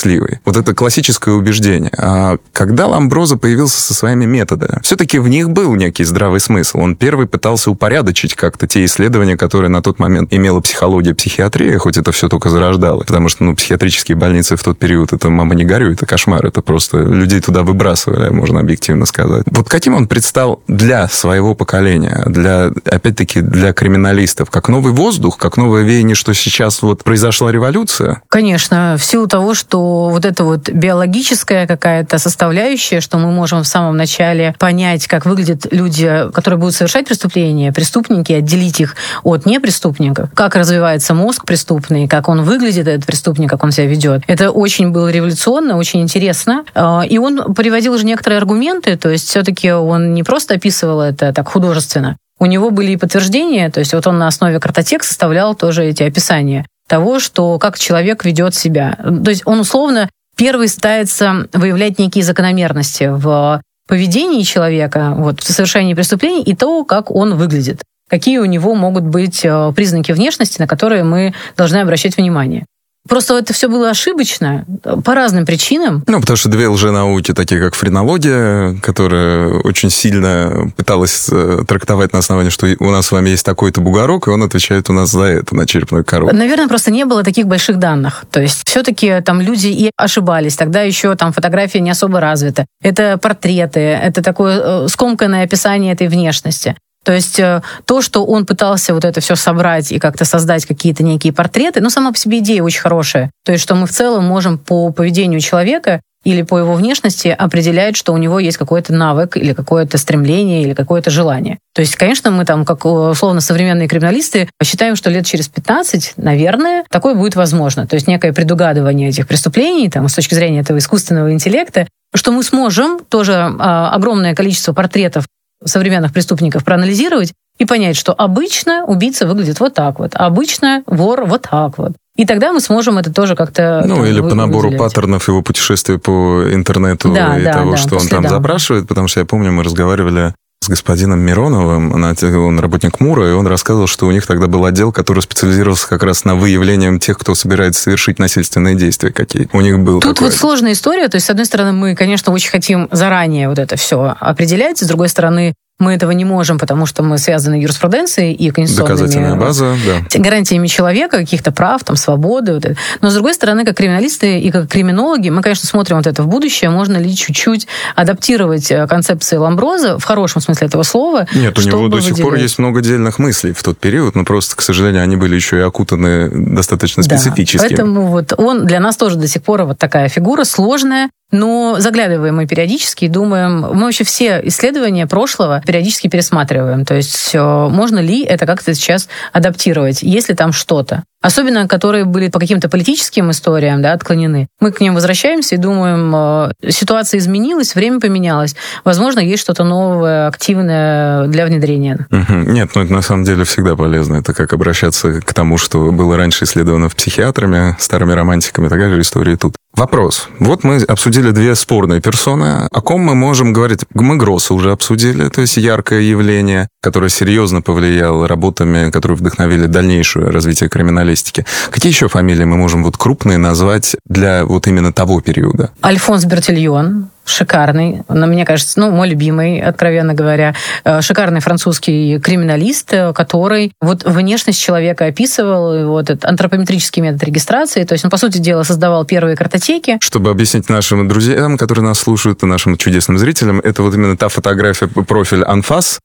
счастливой. Вот это классическое убеждение. А когда Ломброзо появился со своими методами, все-таки в них был некий здравый смысл. Он первый пытался упорядочить как-то те исследования, которые на тот момент имела психология, психиатрия, хоть это все только зарождалось. Потому что, психиатрические больницы в тот период, это мама не горюй, это кошмар. Это просто людей туда выбрасывали, можно объективно сказать. Вот каким он предстал для своего поколения, опять-таки, для криминалистов? Как новый воздух, как новое веяние, что сейчас вот произошла революция? Конечно, в силу того, что вот эта вот биологическая какая-то составляющая, что мы можем в самом начале понять, как выглядят люди, которые будут совершать преступления, преступники, отделить их от непреступников, как развивается мозг преступный, как он выглядит, этот преступник, как он себя ведет. Это очень было революционно, очень интересно. И он приводил же некоторые аргументы, то есть все-таки он не просто описывал это так художественно. У него были и подтверждения, то есть вот он на основе картотек составлял тоже эти описания того, что как человек ведет себя. То есть он условно первый пытается выявлять некие закономерности в поведении человека, в совершении преступлений и то, как он выглядит. Какие у него могут быть признаки внешности, на которые мы должны обращать внимание. Просто это все было ошибочно по разным причинам. Потому что две лженауки, такие как френология, которая очень сильно пыталась трактовать на основании, что у нас с вами есть такой-то бугорок, и он отвечает у нас за это, на черепной коробке. Наверное, просто не было таких больших данных. То есть все-таки там люди и ошибались. Тогда еще там фотография не особо развита. Это портреты, это такое скомканное описание этой внешности. То есть то, что он пытался вот это все собрать и как-то создать какие-то некие портреты, сама по себе идея очень хорошая. То есть что мы в целом можем по поведению человека или по его внешности определять, что у него есть какой-то навык или какое-то стремление или какое-то желание. То есть, конечно, мы там, как условно современные криминалисты, считаем, что лет через 15, наверное, такое будет возможно. То есть некое предугадывание этих преступлений там, с точки зрения этого искусственного интеллекта, что мы сможем тоже огромное количество портретов современных преступников проанализировать и понять, что обычно убийца выглядит вот так вот, а обычно вор вот так вот. И тогда мы сможем это тоже как-то... или по набору паттернов его путешествия по интернету того, что он там запрашивает, потому что я помню, мы разговаривали с господином Мироновым, он работник МУРа, и он рассказывал, что у них тогда был отдел, который специализировался как раз на выявлении тех, кто собирается совершить насильственные действия какие. У них был Тут вот сложная история, то есть, с одной стороны, мы, конечно, очень хотим заранее вот это все определять, с другой стороны, мы этого не можем, потому что мы связаны юриспруденцией и конституционными доказательная база, гарантиями человека, каких-то прав, там, свободы. Вот это. Но, с другой стороны, как криминалисты и как криминологи, мы, конечно, смотрим вот это в будущее, можно ли чуть-чуть адаптировать концепции Ломброзо, в хорошем смысле этого слова. Нет, у него до сих пор есть много дельных мыслей в тот период, но просто, к сожалению, они были еще и окутаны достаточно специфически. Поэтому вот он для нас тоже до сих пор вот такая фигура сложная, но заглядываем мы периодически и думаем, мы вообще все исследования прошлого периодически пересматриваем. То есть можно ли это как-то сейчас адаптировать, есть ли там что-то. Особенно, которые были по каким-то политическим историям отклонены. Мы к ним возвращаемся и думаем, ситуация изменилась, время поменялось. Возможно, есть что-то новое, активное для внедрения. Нет, это на самом деле всегда полезно. Это как обращаться к тому, что было раньше исследовано в психиатрами, старыми романтиками, такая же история тут. Вопрос. Вот мы обсудили две спорные персоны. О ком мы можем говорить? Мы Гросса уже обсудили, то есть яркое явление, которое серьезно повлияло работами, которые вдохновили дальнейшее развитие криминалистики. Какие еще фамилии мы можем крупные назвать для именно того периода? Альфонс Бертильон. Шикарный, мне кажется, мой любимый, откровенно говоря, шикарный французский криминалист, который внешность человека описывал, этот антропометрический метод регистрации, то есть он, по сути дела, создавал первые картотеки. Чтобы объяснить нашим друзьям, которые нас слушают, и нашим чудесным зрителям, это именно та фотография, профиль анфас,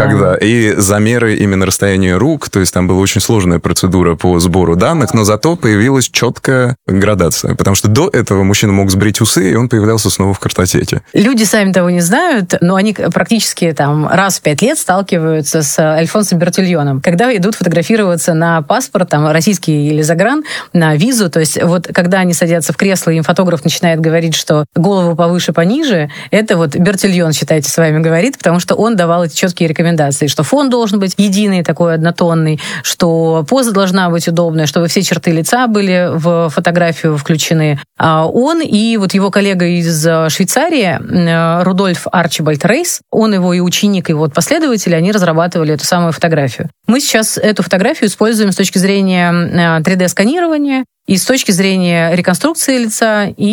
и замеры именно расстояния рук, то есть там была очень сложная процедура по сбору данных, но зато появилась четкая градация, потому что до этого мужчина мог сбрить усы, и он появлялся снова в картотеке. Люди сами того не знают, но они практически раз в 5 лет сталкиваются с Альфонсом Бертильоном, когда идут фотографироваться на паспорт, российский или загран, на визу. То есть когда они садятся в кресло, и им фотограф начинает говорить, что голову повыше, пониже, это Бертильон, считайте, с вами говорит, потому что он давал эти четкие рекомендации, что фон должен быть единый, такой однотонный, что поза должна быть удобная, чтобы все черты лица были в фотографию включены. А он и его коллега из Швейцарии, Рудольф Арчибальд Рейс, он его и ученик, и последователи, они разрабатывали эту самую фотографию. Мы сейчас эту фотографию используем с точки зрения 3D-сканирования и с точки зрения реконструкции лица и